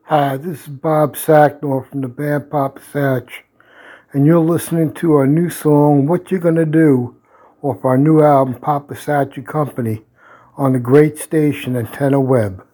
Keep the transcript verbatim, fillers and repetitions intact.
Hi, this is Bob Sacknor from the band Papa Satch, and you're listening to our new song, What You Gonna Do, off our new album, Papa Satch and Company, on the great station Antenna Web.